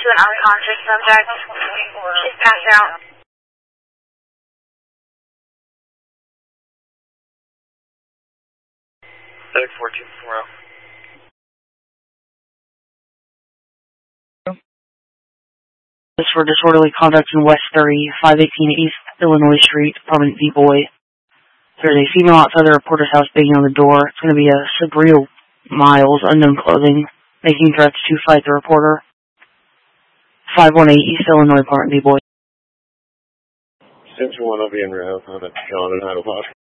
an unconscious subject. She's passed out. Medic 4240. This for disorderly conduct in West 30, 518 East Illinois Street, apartment B Boy. There's a female outside the reporter's house banging on the door. It's going to be a Sabrina Miles, unknown clothing, making threats to fight the reporter. 518 East Illinois, apartment B Boy. Central 1 will be in your house on it. Calling it 9 o'clock.